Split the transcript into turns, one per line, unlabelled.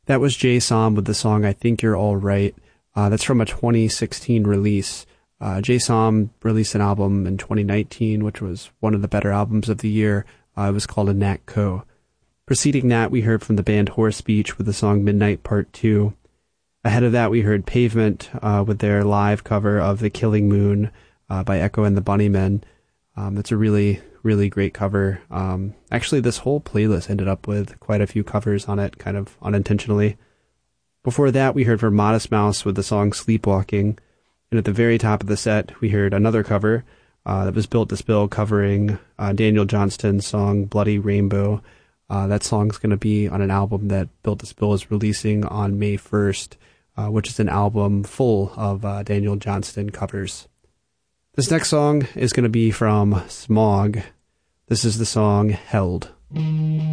That was Jay Som with the song I Think You're All Right. That's from a 2016 release. Jay Som released an album in 2019, which was one of the better albums of the year. It was called A Nat Co. Preceding that, we heard from the band Horse Beach with the song Midnight Part 2. Ahead of that, we heard Pavement with their live cover of The Killing Moon by Echo and the Bunnymen. That's a really, really great cover. Actually, this whole playlist ended up with quite a few covers on it, kind of unintentionally. Before that, we heard from Modest Mouse with the song Sleepwalking. And at the very top of the set, we heard another cover that was Built to Spill covering Daniel Johnston's song Bloody Rainbow. That song's going to be on an album that Built to Spill is releasing on May 1st, which is an album full of Daniel Johnston covers. This next song is going to be from Smog. This is the song Held.